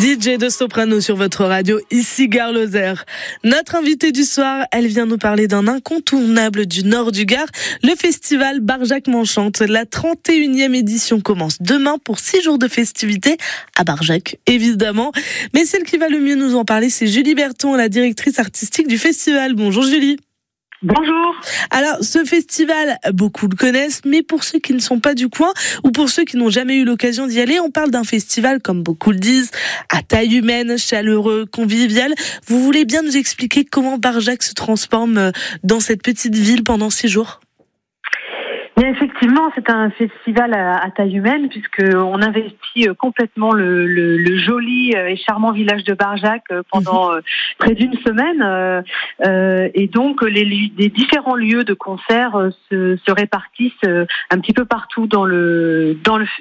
DJ de Soprano sur votre radio, ici Gare Lozère. Notre invitée du soir, elle vient nous parler d'un incontournable du nord du Gard, le festival Barjac m'enchante. La 31e édition commence demain pour 6 jours de festivités à Barjac, évidemment. Mais celle qui va le mieux nous en parler, c'est Julie Berton, la directrice artistique du festival. Bonjour Julie. Bonjour. Alors, ce festival, beaucoup le connaissent, mais pour ceux qui ne sont pas du coin, ou pour ceux qui n'ont jamais eu l'occasion d'y aller, on parle d'un festival, comme beaucoup le disent, à taille humaine, chaleureux, convivial. Vous voulez bien nous expliquer comment Barjac se transforme dans cette petite ville pendant 6 jours ? Bien, effectivement, c'est un festival à taille humaine puisqu'on investit complètement le joli et charmant village de Barjac pendant près d'une semaine. Et donc, les différents lieux de concert se répartissent un petit peu partout dans le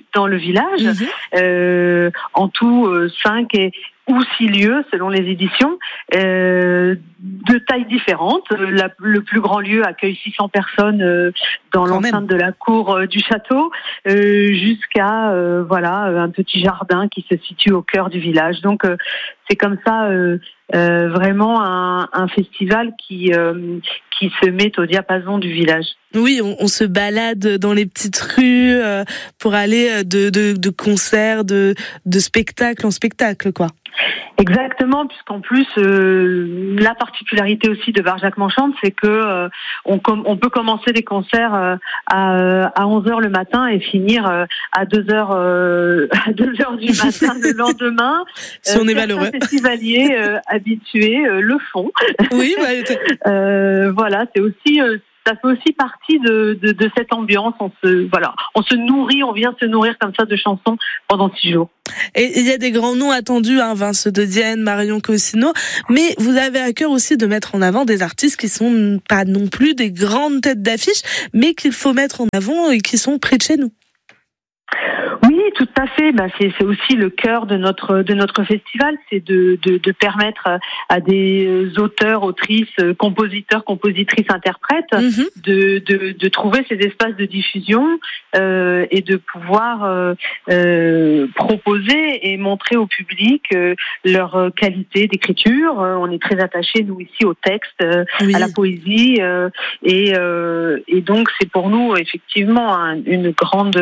village. En tout, 5 ou 6 lieux selon les éditions, de tailles différentes. Le plus grand lieu accueille 600 personnes dans l'enceinte de la cour du château, jusqu'à un petit jardin qui se situe au cœur du village. Donc c'est comme ça vraiment un festival qui se met au diapason du village. Oui, on se balade dans les petites rues pour aller de concert, de spectacle en spectacle, quoi. Exactement, puisqu'en plus la particularité aussi de Barjac m'enchante, c'est que on peut commencer les concerts à 11h le matin et finir à 2h du matin le lendemain. Si on est malheureux. Les festivaliers habitués le font. Oui, voilà, c'est aussi ça fait aussi partie de cette ambiance. On se nourrit, on vient se nourrir comme ça de chansons pendant 6 jours. Et il y a des grands noms attendus, Vince de Dienne, Marion Cosino, mais vous avez à cœur aussi de mettre en avant des artistes qui sont pas non plus des grandes têtes d'affiche, mais qu'il faut mettre en avant et qui sont près de chez nous. Oui, tout à fait. C'est aussi le cœur de notre festival, c'est de permettre à des auteurs, autrices, compositeurs, compositrices, interprètes de trouver ces espaces de diffusion et de pouvoir proposer et montrer au public leur qualité d'écriture. On est très attachés, nous, ici, au texte, à la poésie, et donc c'est pour nous effectivement une grande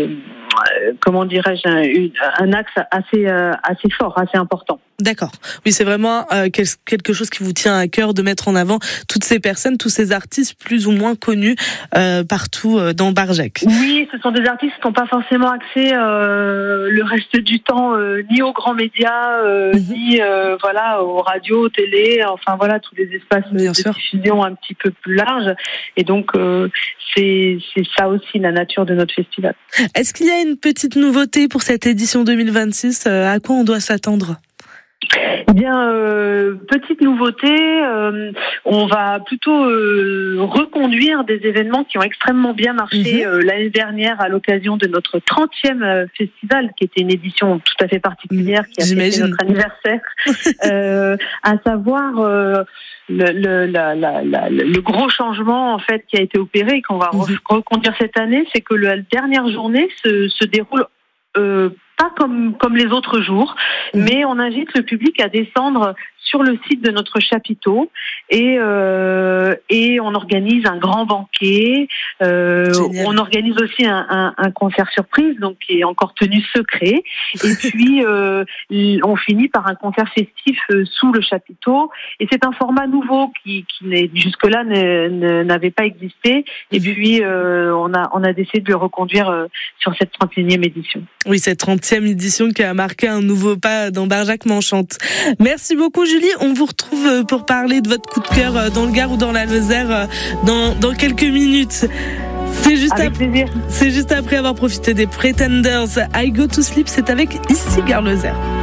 un axe assez fort, assez important. D'accord. Oui, c'est vraiment quelque chose qui vous tient à cœur de mettre en avant toutes ces personnes, tous ces artistes plus ou moins connus partout dans Barjac. Oui, ce sont des artistes qui n'ont pas forcément accès le reste du temps ni aux grands médias, ni aux radios, télé, tous les espaces de diffusion un petit peu plus larges. Et donc, c'est ça aussi la nature de notre festival. Est-ce qu'il y a une petite nouveauté pour cette édition 2026 ? À quoi on doit s'attendre ? Eh bien, petite nouveauté, on va plutôt reconduire des événements qui ont extrêmement bien marché l'année dernière à l'occasion de notre 30e festival, qui était une édition tout à fait particulière, qui a fêté notre anniversaire, à savoir le gros changement en fait qui a été opéré et qu'on va reconduire cette année, c'est que la dernière journée se déroule pas comme les autres jours, mais on invite le public à descendre sur le site de notre chapiteau et on organise un grand banquet. On organise aussi un concert surprise, donc qui est encore tenu secret. Et puis on finit par un concert festif sous le chapiteau. Et c'est un format nouveau qui jusque-là n'avait pas existé. Et puis on a décidé de le reconduire sur cette 31e édition. Oui, cette 30e édition qui a marqué un nouveau pas dans Barjac m'enchante. Merci beaucoup Julie. On vous retrouve pour parler de votre coup de cœur dans le Gard ou dans la Lozère dans quelques minutes. C'est juste après avoir profité des Pretenders. I Go to Sleep, c'est avec ici Gare Lozère.